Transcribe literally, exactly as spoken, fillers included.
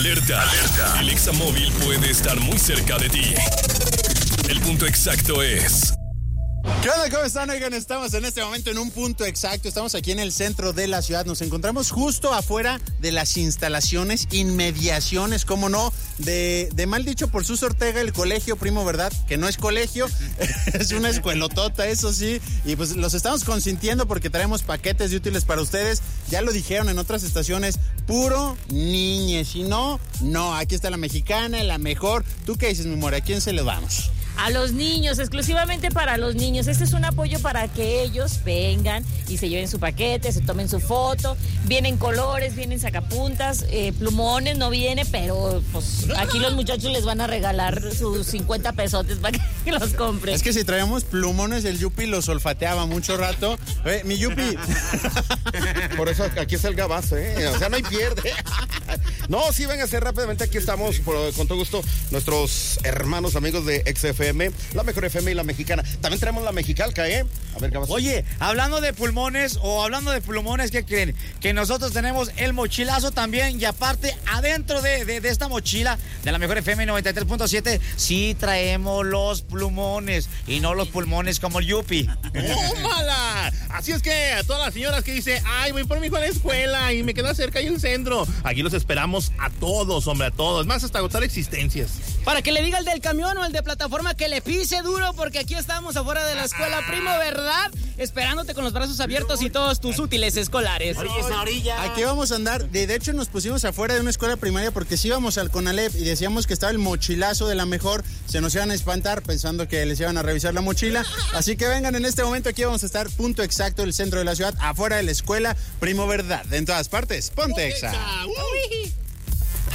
Alerta, alerta. El Examóvil puede estar muy cerca de ti. El punto exacto es... ¿Qué onda? ¿Cómo están? Oigan, estamos en este momento en un punto exacto. Estamos aquí en el centro de la ciudad. Nos encontramos justo afuera de las instalaciones, inmediaciones, cómo no, de, de mal dicho por Sus Ortega, el colegio Primo Verdad, que no es colegio, es una escuelotota, eso sí. Y pues los estamos consintiendo porque traemos paquetes de útiles para ustedes. Ya lo dijeron en otras estaciones, puro niñes. Y no, no, aquí está la mexicana, la mejor. ¿Tú qué dices, mi amor? ¿A quién se le damos? A los niños, exclusivamente para los niños. Este es un apoyo para que ellos vengan y se lleven su paquete, se tomen su foto. Vienen colores, vienen sacapuntas, eh, plumones, no viene, pero pues aquí los muchachos les van a regalar sus cincuenta pesotes para que los compren. Es que si traemos plumones, el Yupi los olfateaba mucho rato. Eh, mi Yupi. Por eso aquí es el gabazo, ¿eh? O sea, no hay pierde. No, sí, véngase rápidamente. Aquí estamos, por, con todo gusto, nuestros hermanos amigos de X F M, la mejor F M y la mexicana. También tenemos la mexicalca, ¿eh? A ver, gabazo. Oye, hablando de pulmones o hablando de plumones, ¿qué creen? Que nosotros tenemos el mochilazo también y aparte, adentro de, de, de esta mochila de la mejor F M noventa y tres punto siete, sí traemos los plumones y no los pulmones como el Yupi. ¡Tómala! Así es que a todas las señoras que dicen, ay, voy por mi hijo a la escuela y me queda cerca y un centro, aquí los esperamos a todos, hombre, a todos. Más hasta agotar existencias. Para que le diga el del camión o el de plataforma que le pise duro, porque aquí estamos afuera de la escuela Primo Verdad, esperándote con los brazos abiertos y todos tus útiles escolares. Orilla, orilla. Aquí vamos a andar. De, de hecho, nos pusimos afuera de una escuela primaria porque si íbamos al Conalep y decíamos que estaba el mochilazo de la mejor, se nos iban a espantar pensando que les iban a revisar la mochila. Así que vengan en este momento, aquí vamos a estar, punto exacto, el centro de la ciudad, afuera de la escuela Primo Verdad. En todas partes, ponte exa.